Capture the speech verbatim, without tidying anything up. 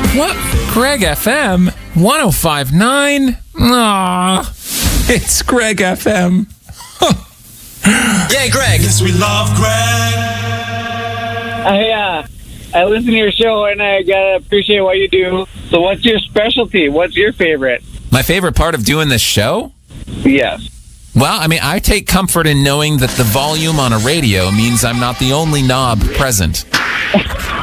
What? Greg F M one oh five point nine? Aw, it's Greg F M. Yay, Greg. Yes, we love Greg. I, uh, I listen to your show, and I gotta appreciate what you do. So what's your specialty? What's your favorite? My favorite part of doing this show? Yes. Well, I mean, I take comfort in knowing that the volume on a radio means I'm not the only knob present.